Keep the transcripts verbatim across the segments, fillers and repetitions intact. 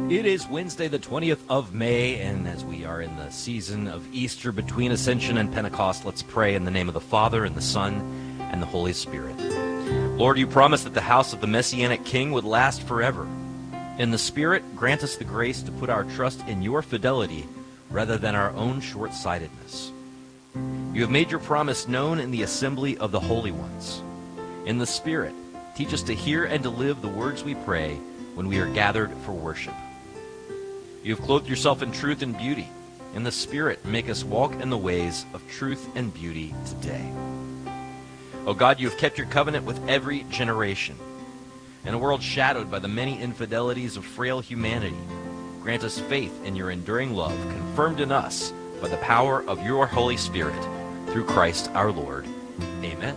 It is Wednesday, the twentieth of May, and as we are in the season of Easter between Ascension and Pentecost, let's pray in the name of the Father, and the Son, and the Holy Spirit. Lord, you promised that the house of the Messianic King would last forever. In the Spirit, grant us the grace to put our trust in your fidelity rather than our own short-sightedness. You have made your promise known in the assembly of the holy ones. In the Spirit, teach us to hear and to live the words we pray when we are gathered for worship. You have clothed yourself in truth and beauty. In the Spirit, make us walk in the ways of truth and beauty today. O God, you have kept your covenant with every generation. In a world shadowed by the many infidelities of frail humanity, grant us faith in your enduring love, confirmed in us by the power of your Holy Spirit, through Christ our Lord. Amen.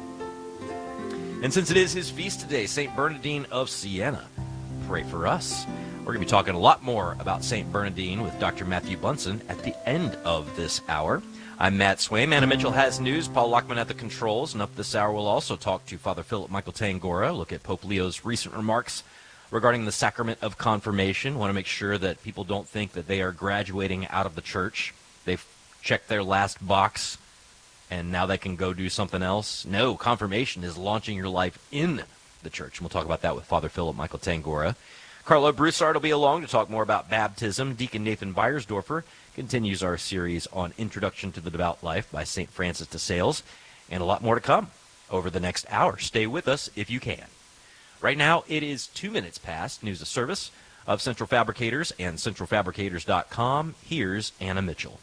And since it is his feast today, Saint Bernardine of Siena, pray for us. We're going to be talking a lot more about Saint Bernardine with Doctor Matthew Bunson at the end of this hour. I'm Matt Swaim. Anna Mitchell has news. Paul Lockman at the controls. And up this hour, we'll also talk to Father Philip Michael Tangora, look at Pope Leo's recent remarks regarding the sacrament of confirmation. Want to make sure that people don't think that they are graduating out of the church. They've checked their last box, and now they can go do something else. No, confirmation is launching your life in the church. And we'll talk about that with Father Philip Michael Tangora. Carlo Broussard will be along to talk more about baptism. Deacon Nathan Beiersdorfer continues our series on Introduction to the Devout Life by Saint Francis de Sales, and a lot more to come over the next hour. Stay with us if you can. Right now, it is two minutes past news of service of Central Fabricators and central fabricators dot com. Here's Anna Mitchell.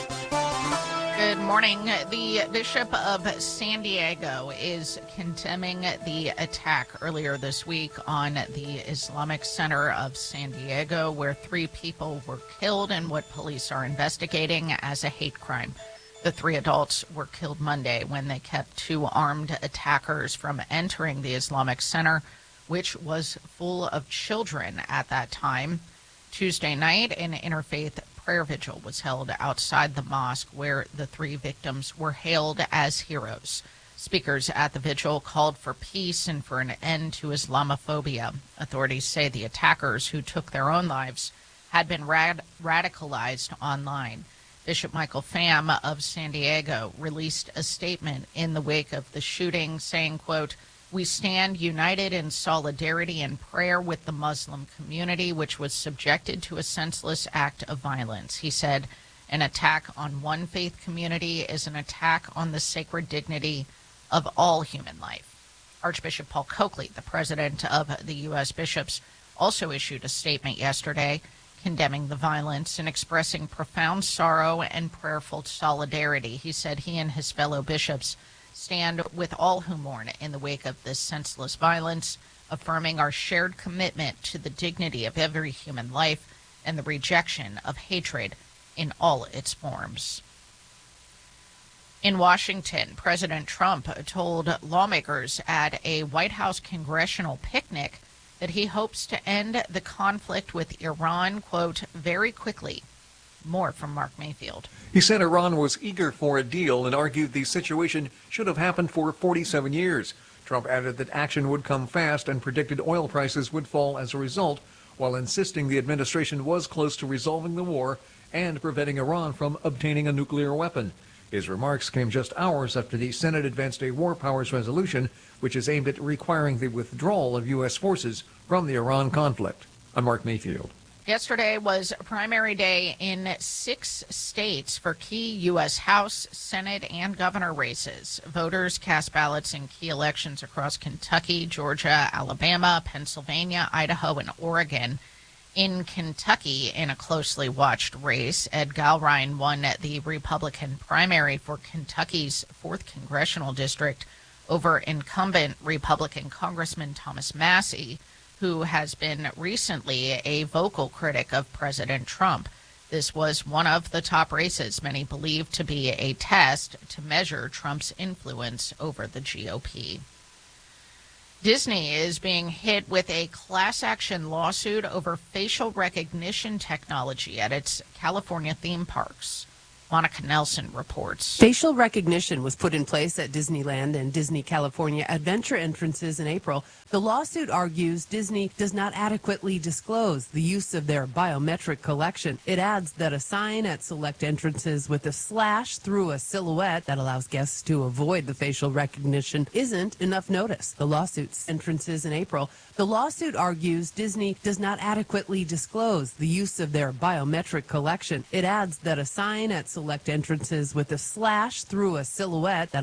Good morning. The Bishop of San Diego is condemning the attack earlier this week on the Islamic Center of San Diego, where three people were killed in what police are investigating as a hate crime. The three adults were killed Monday when they kept two armed attackers from entering the Islamic Center, which was full of children at that time. Tuesday night, an interfaith prayer vigil was held outside the mosque where the three victims were hailed as heroes. Speakers at the vigil called for peace and for an end to Islamophobia. Authorities say the attackers, who took their own lives, had been rad- radicalized online. Bishop Michael Pham of San Diego released a statement in the wake of the shooting saying, quote, "We stand united in solidarity and prayer with the Muslim community, which was subjected to a senseless act of violence." He said, "An attack on one faith community is an attack on the sacred dignity of all human life." Archbishop Paul Coakley, the president of the U S Bishops, also issued a statement yesterday condemning the violence and expressing profound sorrow and prayerful solidarity. He said he and his fellow bishops stand with all who mourn in the wake of this senseless violence, affirming our shared commitment to the dignity of every human life and the rejection of hatred in all its forms. In Washington, President Trump told lawmakers at a White House congressional picnic that he hopes to end the conflict with Iran, quote, "very quickly." More from Mark Mayfield. He said Iran was eager for a deal and argued the situation should have happened for forty-seven years. Trump added that action would come fast and predicted oil prices would fall as a result, while insisting the administration was close to resolving the war and preventing Iran from obtaining a nuclear weapon. His remarks came just hours after the Senate advanced a war powers resolution, which is aimed at requiring the withdrawal of U S forces from the Iran conflict. I'm Mark Mayfield. Yesterday was primary day in six states for key U S House, Senate, and governor races. Voters cast ballots in key elections across Kentucky, Georgia, Alabama, Pennsylvania, Idaho, and Oregon. In Kentucky, in a closely watched race, Ed Galrine won the Republican primary for Kentucky's fourth congressional district over incumbent Republican Congressman Thomas Massie, who has been recently a vocal critic of President Trump. This was one of the top races many believe to be a test to measure Trump's influence over the G O P. Disney is being hit with a class action lawsuit over facial recognition technology at its California theme parks. Monica Nelson reports. Facial recognition was put in place at Disneyland and Disney California Adventure entrances in April. The lawsuit argues Disney does not adequately disclose the use of their biometric collection. It adds that a sign at select entrances with a slash through a silhouette that allows guests to avoid the facial recognition isn't enough notice. The lawsuit's entrances in April. The lawsuit argues Disney does not adequately disclose the use of their biometric collection. It adds that a sign at select entrances with a slash through a silhouette that